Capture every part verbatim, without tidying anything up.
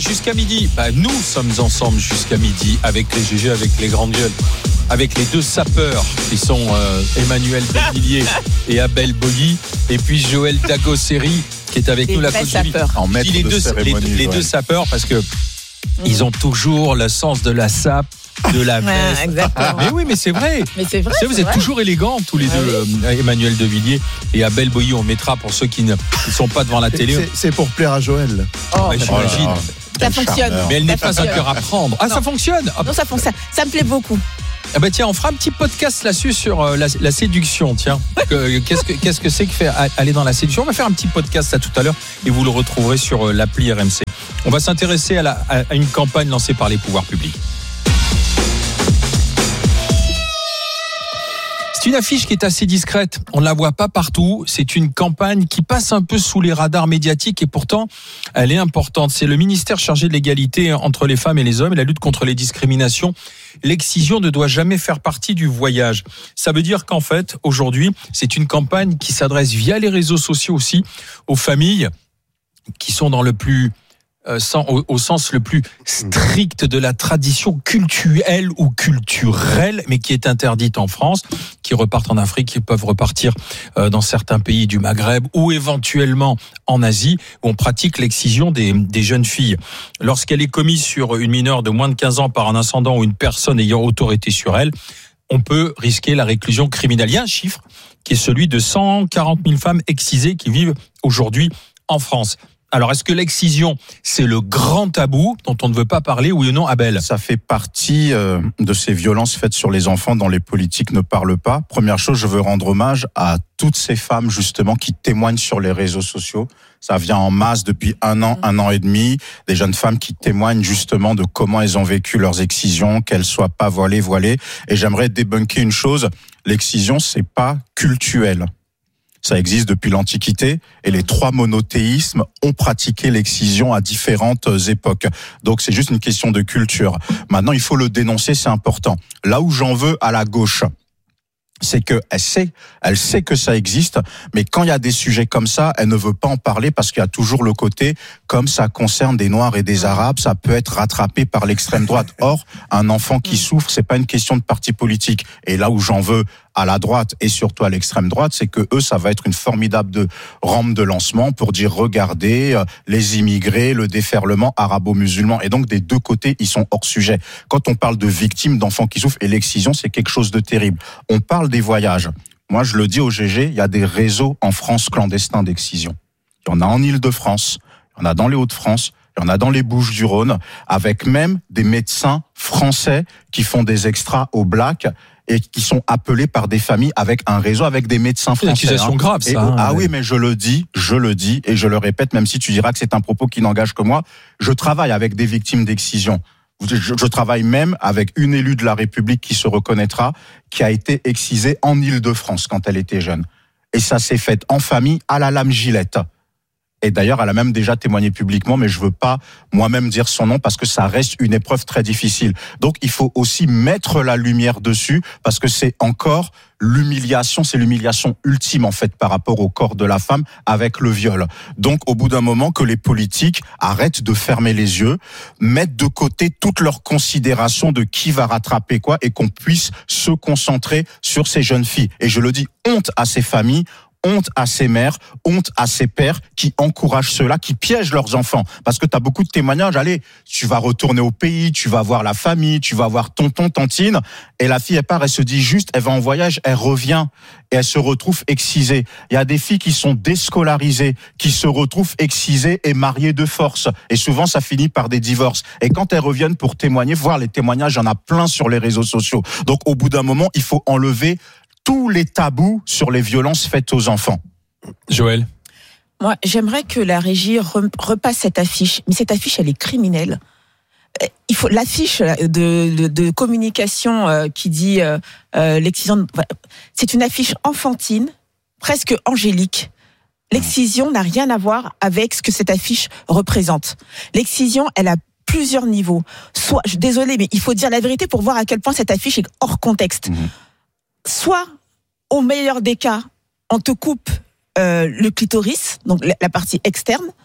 jusqu'à midi. Bah, nous sommes ensemble jusqu'à midi avec les G G, avec les grandes gueules, avec les deux sapeurs qui sont euh, Emmanuel Devilliers et Abel Boilly, et puis Joël Dagosseri qui est avec les nous la vrais côte sapeurs. en maître les, de deux, les, les deux sapeurs parce que mmh. ils ont toujours le sens de la sape, de la veste. Ouais, mais oui, mais c'est vrai. Mais c'est vrai. C'est vous c'est êtes vrai. toujours élégants tous les ah, deux, oui. euh, Emmanuel Devilliers et Abel Boilly. On mettra pour ceux qui ne sont pas devant la télé. C'est, c'est pour plaire à Joël. Oh, Ouais, j'imagine. Oh là là. ça fonctionne. Mais elle n'est Ça pas un fonctionne. cœur à prendre. Ah, Non. ça fonctionne. Ah, Non, ça fonctionne. Ça me plaît beaucoup. ah bah tiens, on fera un petit podcast là-dessus sur euh, la, la séduction. Tiens, que, qu'est-ce que qu'est-ce que c'est que faire aller dans la séduction ? On va faire un petit podcast là tout à l'heure et vous le retrouverez sur euh, l'appli R M C. On va s'intéresser à, la, à une campagne lancée par les pouvoirs publics. C'est une affiche qui est assez discrète, on ne la voit pas partout, c'est une campagne qui passe un peu sous les radars médiatiques et pourtant elle est importante. C'est le ministère chargé de l'égalité entre les femmes et les hommes et la lutte contre les discriminations. L'excision ne doit jamais faire partie du voyage. Ça veut dire qu'en fait, aujourd'hui, c'est une campagne qui s'adresse via les réseaux sociaux aussi aux familles qui sont dans le plus... Euh, sans, au, au sens le plus strict de la tradition cultuelle ou culturelle, mais qui est interdite en France, qui repartent en Afrique, qui peuvent repartir euh, dans certains pays du Maghreb ou éventuellement en Asie, où on pratique l'excision des, des jeunes filles. Lorsqu'elle est commise sur une mineure de moins de quinze ans par un ascendant ou une personne ayant autorité sur elle, on peut risquer la réclusion criminelle. Il y a un chiffre qui est celui de cent quarante mille femmes excisées qui vivent aujourd'hui en France. Alors, est-ce que l'excision, c'est le grand tabou dont on ne veut pas parler, oui ou non, Abel ? Ça fait partie euh, de ces violences faites sur les enfants dont les politiques ne parlent pas. Première chose, je veux rendre hommage à toutes ces femmes, justement, qui témoignent sur les réseaux sociaux. Ça vient en masse depuis un an, un an et demi. Des jeunes femmes qui témoignent, justement, de comment elles ont vécu leurs excisions, qu'elles soient pas voilées, voilées. Et j'aimerais débunker une chose. L'excision, c'est pas cultuel. Ça existe depuis l'Antiquité et les trois monothéismes ont pratiqué l'excision à différentes époques. Donc c'est juste une question de culture. Maintenant, il faut le dénoncer, c'est important. Là où j'en veux à la gauche, c'est que elle sait, elle sait que ça existe, mais quand il y a des sujets comme ça, elle ne veut pas en parler parce qu'il y a toujours le côté, comme ça concerne des Noirs et des Arabes, ça peut être rattrapé par l'extrême droite. Or, un enfant qui souffre, c'est pas une question de parti politique. Et là où j'en veux à la droite et surtout à l'extrême droite, c'est que eux, ça va être une formidable de, rampe de lancement pour dire, regardez, euh, les immigrés, le déferlement arabo-musulman. Et donc, des deux côtés, ils sont hors sujet. Quand on parle de victimes, d'enfants qui souffrent, et l'excision, c'est quelque chose de terrible. On parle des voyages. Moi, je le dis au G G, il y a des réseaux en France clandestins d'excision. Il y en a en Île-de-France, il y en a dans les Hauts-de-France, il y en a dans les Bouches-du-Rhône, avec même des médecins français qui font des extras au black et qui sont appelés par des familles avec un réseau, avec des médecins français. C'est une accusation hein. grave, ça. Et, hein, ah ouais. oui, mais je le dis, je le dis, et je le répète, même si tu diras que c'est un propos qui n'engage que moi, je travaille avec des victimes d'excision. Je, je travaille même avec une élue de la République qui se reconnaîtra, qui a été excisée en Île-de-France quand elle était jeune. Et ça s'est fait en famille à la lame Gillette. Et d'ailleurs, elle a même déjà témoigné publiquement, mais je veux pas moi-même dire son nom parce que ça reste une épreuve très difficile. Donc, il faut aussi mettre la lumière dessus parce que c'est encore l'humiliation, c'est l'humiliation ultime en fait par rapport au corps de la femme avec le viol. Donc, au bout d'un moment, que les politiques arrêtent de fermer les yeux, mettent de côté toutes leurs considérations de qui va rattraper quoi et qu'on puisse se concentrer sur ces jeunes filles. Et je le dis, honte à ces familles, honte à ces mères, honte à ces pères qui encouragent ceux-là, qui piègent leurs enfants. Parce que tu as beaucoup de témoignages, allez, tu vas retourner au pays, tu vas voir la famille, tu vas voir tonton, tantine, et la fille, elle part, elle se dit juste, elle va en voyage, elle revient, et elle se retrouve excisée. Il y a des filles qui sont déscolarisées, qui se retrouvent excisées et mariées de force. Et souvent, ça finit par des divorces. Et quand elles reviennent pour témoigner, voir les témoignages, il y en a plein sur les réseaux sociaux. Donc, au bout d'un moment, il faut enlever tous les tabous sur les violences faites aux enfants. Joël ? Moi, j'aimerais que la régie repasse cette affiche. Mais cette affiche, elle est criminelle. Il faut l'affiche de, de, de communication qui dit euh, euh, l'excision. C'est une affiche enfantine, presque angélique. L'excision n'a rien à voir avec ce que cette affiche représente. L'excision, elle a plusieurs niveaux. Soit, je désolée, mais il faut dire la vérité pour voir à quel point cette affiche est hors contexte. Mmh. Soit, au meilleur des cas, on te coupe euh, le clitoris, donc la partie externe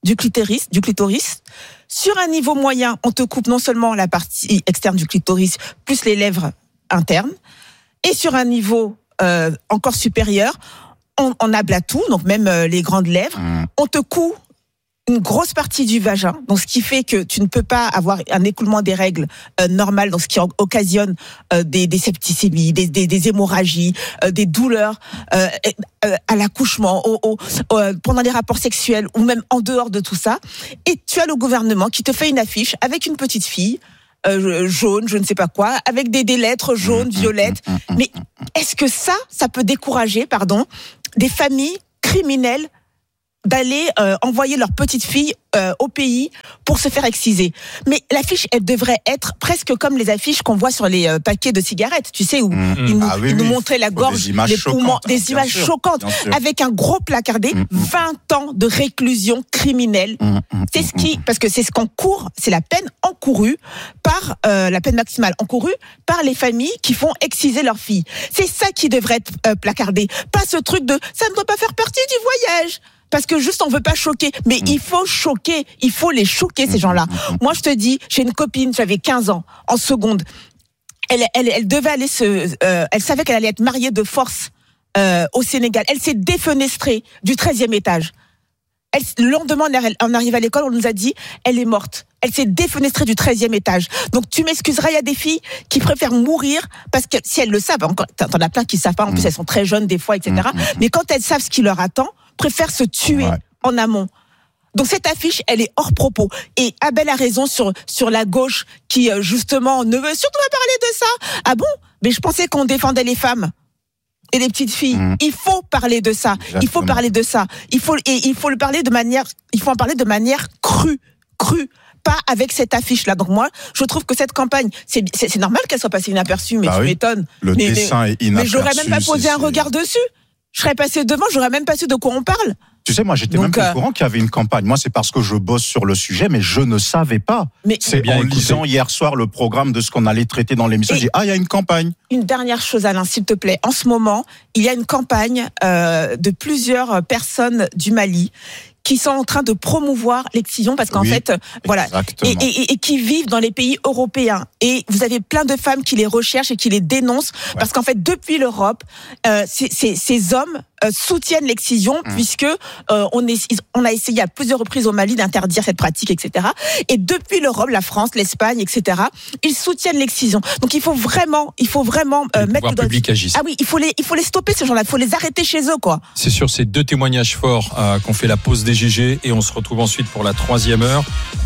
du clitoris, du clitoris. Sur un niveau moyen, on te coupe non seulement la partie externe du clitoris, plus les lèvres internes. Et sur un niveau euh, encore supérieur, on, on abla tout, donc même euh, les grandes lèvres. Mmh. On te coud une grosse partie du vagin, donc ce qui fait que tu ne peux pas avoir un écoulement des règles euh, normal, donc ce qui occasionne euh, des, des septicémies, des, des, des hémorragies, euh, des douleurs euh, euh, à l'accouchement, au, au, euh, pendant les rapports sexuels ou même en dehors de tout ça. Et tu as le gouvernement qui te fait une affiche avec une petite fille euh, jaune, je ne sais pas quoi, avec des, des lettres jaunes, violettes. Mais est-ce que ça, ça peut décourager, pardon, des familles criminelles d'aller euh, envoyer leur petite fille euh, au pays pour se faire exciser. Mais l'affiche, elle devrait être presque comme les affiches qu'on voit sur les euh, paquets de cigarettes, tu sais, où mmh. ils nous, ah oui, ils nous oui. montraient la gorge, les poumons, des images sûr, choquantes, avec un gros placardé, mmh. vingt ans de réclusion criminelle. Mmh. C'est ce qui, parce que c'est ce qu'encourt, c'est la peine encourue par euh, la peine maximale encourue par les familles qui font exciser leurs filles. C'est ça qui devrait être euh, placardé, pas ce truc de ça ne doit pas faire partie du voyage. Parce que juste on veut pas choquer, mais il faut choquer, il faut les choquer ces gens-là. Moi je te dis, j'ai une copine, j'avais quinze ans, en seconde, elle, elle, elle devait aller se, euh, elle savait qu'elle allait être mariée de force euh, au Sénégal. Elle s'est défenestrée du treizième étage. Elle, le lendemain on arrive à l'école, on nous a dit, elle est morte. Elle s'est défenestrée du treizième étage. Donc tu m'excuseras, il y a des filles qui préfèrent mourir parce que si elles le savent, encore, t'en as plein qui savent pas, en plus elles sont très jeunes des fois, et cetera. Mais quand elles savent ce qui leur attend, préfèrent se tuer ouais. en amont. Donc cette affiche, elle est hors propos. Et Abel a raison sur sur la gauche qui justement ne veut surtout pas parler de ça. Ah bon ? Mais je pensais qu'on défendait les femmes et les petites filles. Mmh. Il faut parler de ça. Exactement. Il faut parler de ça. Il faut et il faut le parler de manière. Il faut en parler de manière crue, crue. Pas avec cette affiche-là. Donc moi, je trouve que cette campagne, c'est c'est, c'est normal qu'elle soit passée inaperçue, mais bah tu oui. m'étonnes. Le mais, dessin mais, est inaperçu. Mais j'aurais même pas posé un regard dessus. Je serais passé devant, j'aurais même pas su de quoi on parle. Tu sais, moi, j'étais Donc, même pas euh... au courant qu'il y avait une campagne. Moi, c'est parce que je bosse sur le sujet, mais je ne savais pas. Mais c'est bien en écouté. lisant hier soir le programme de ce qu'on allait traiter dans l'émission. Et j'ai dit, ah, il y a une campagne. Une dernière chose, Alain, s'il te plaît. En ce moment, il y a une campagne euh, de plusieurs personnes du Mali qui sont en train de promouvoir l'excision parce qu'en oui, fait, voilà, et, et, et qui vivent dans les pays européens. Et vous avez plein de femmes qui les recherchent et qui les dénoncent ouais. parce qu'en fait, depuis l'Europe, euh, ces, ces, ces hommes euh, soutiennent l'excision mmh. puisque euh, on, est, on a essayé à plusieurs reprises au Mali d'interdire cette pratique, et cetera. Et depuis l'Europe, la France, l'Espagne, et cetera, ils soutiennent l'excision. Donc il faut vraiment, il faut vraiment euh, mettre le pouvoir public agisse. Ah oui, il faut les, il faut les stopper ces gens-là, il faut les arrêter chez eux, quoi. C'est sur ces deux témoignages forts euh, qu'on fait la pause des G G et on se retrouve ensuite pour la troisième heure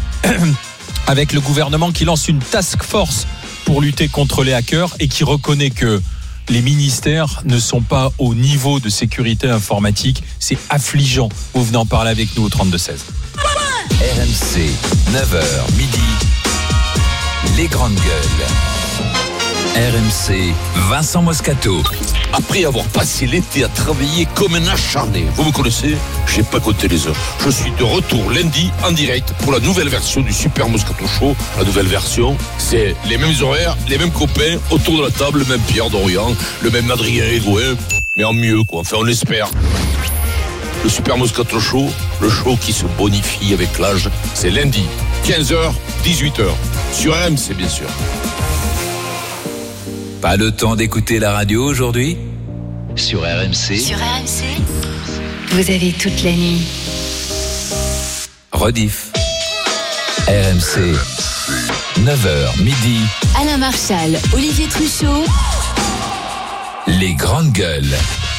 avec le gouvernement qui lance une task force pour lutter contre les hackers et qui reconnaît que les ministères ne sont pas au niveau de sécurité informatique. C'est affligeant. Vous venez en parler avec nous au trente-deux seize. R M C, neuf heures midi, les grandes gueules. R M C, Vincent Moscato. Après avoir passé l'été à travailler comme un acharné, vous me connaissez, j'ai pas compté les heures. Je suis de retour lundi en direct pour la nouvelle version du Super Moscato Show. La nouvelle version, c'est les mêmes horaires, les mêmes copains, autour de la table, le même Pierre Dorian, le même Adrien Egoin, mais en mieux quoi, enfin on l'espère. Le Super Moscato Show, le show qui se bonifie avec l'âge, c'est lundi, quinze heures, dix-huit heures, sur R M C bien sûr. Pas le temps d'écouter la radio aujourd'hui ? Sur R M C. Sur R M C, vous avez toute la nuit. Rediff. R M C. neuf heures midi. Alain Marchal, Olivier Truchot. Les grandes gueules.